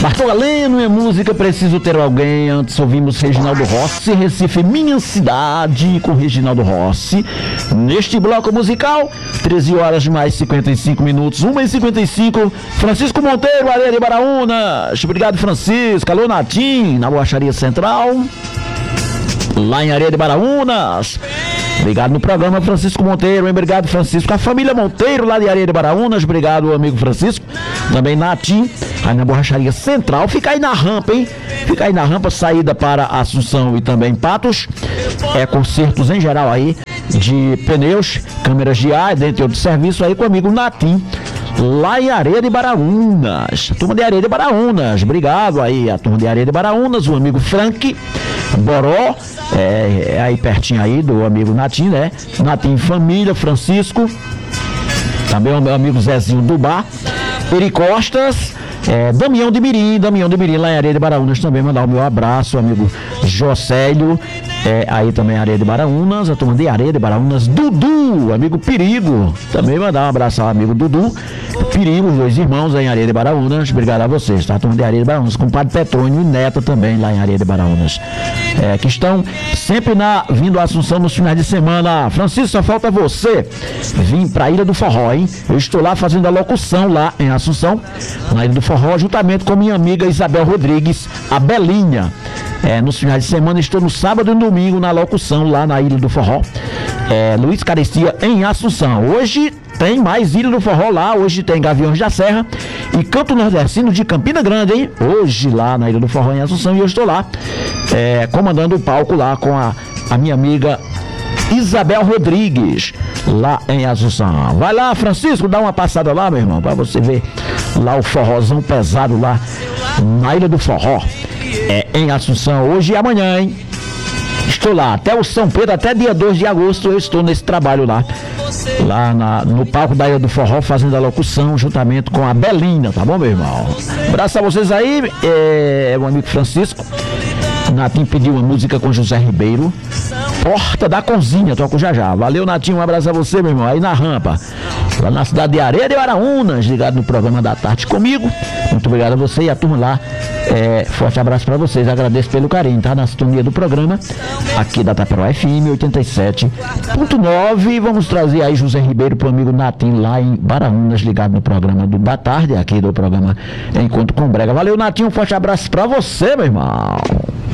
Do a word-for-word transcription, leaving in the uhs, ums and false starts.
Bartol Galeno é música, preciso ter alguém. Antes ouvimos Reginaldo Rossi, Recife, minha cidade, com Reginaldo Rossi. Neste bloco musical, treze horas mais cinquenta e cinco minutos, uma e cinquenta e cinco. Francisco Monteiro, Areia de Baraúnas. Obrigado, Francisco. Alô, Natim, na Borracharia Central, lá em Areia de Baraúnas. Obrigado no programa, Francisco Monteiro, hein? Obrigado, Francisco. A família Monteiro, lá de Areia de Baraúnas. Obrigado, amigo Francisco. Também Natim, aí na Borracharia Central. Fica aí na rampa, hein? Fica aí na rampa, saída para Assunção e também Patos. É consertos em geral aí de pneus, câmeras de ar, dentre outros serviços aí com o amigo Natim, lá em Areia de Baraúnas. A turma de Areia de Baraúnas. Obrigado aí, a turma de Areia de Baraúnas. O amigo Frank Boró, é, é aí pertinho aí do amigo Natim, né? Natim Família, Francisco. Também o meu amigo Zezinho do Bar. Eri Costas, é, Damião de Mirim, Damião de Mirim, lá em Areia de Baraúnas também. Mandar o meu abraço, amigo Jocélio, é, aí também Areia de Baraúnas, a turma de Areia de Baraúnas. Dudu, amigo Perigo, também mandar um abraço ao amigo Dudu Perigo, os dois irmãos aí em Areia de Baraúnas. Obrigado a vocês, tá? A turma de Areia de Baraúnas, compadre Petrônio e Neta também lá em Areia de Baraúnas, é, que estão sempre na, vindo a Assunção nos finais de semana. Francisco, só falta você vir pra Ilha do Forró, hein? Eu estou lá fazendo a locução lá em Assunção, na Ilha do Forró, juntamente com minha amiga Isabel Rodrigues, a Belinha. É, nos finais de semana estou no sábado e domingo na locução lá na Ilha do Forró, é, Luiz Carestia em Assunção. Hoje tem mais Ilha do Forró lá, hoje tem Gaviões da Serra e Canto Nordestino de Campina Grande, hein? Hoje lá na Ilha do Forró em Assunção, e eu estou lá é, comandando o palco lá com a, a minha amiga Isabel Rodrigues, lá em Assunção. Vai lá, Francisco, dá uma passada lá, meu irmão, pra você ver lá o forrozão pesado lá na Ilha do Forró, é, em Assunção, hoje e amanhã, hein? Estou lá até o São Pedro, até dia dois de agosto eu estou nesse trabalho lá, lá na, no palco da Ilha do Forró, fazendo a locução juntamente com a Belinha, tá bom, meu irmão? Abraço a vocês aí, é, o amigo Francisco. Natim pediu uma música com José Ribeiro, Porta da Cozinha, toco já já. Valeu, Natinho, um abraço a você, meu irmão, aí na rampa, lá na cidade de Areia de Baraúnas, ligado no programa da tarde comigo. Muito obrigado a você e a turma lá, é, forte abraço pra vocês, agradeço pelo carinho, tá? Na sintonia do programa, aqui da Taperoá F M oitenta e sete ponto nove. Vamos trazer aí José Ribeiro pro amigo Natim lá em Baraúnas, ligado no programa do, da tarde, aqui do programa Encontro com Brega. Valeu, Natinho, um forte abraço pra você, meu irmão.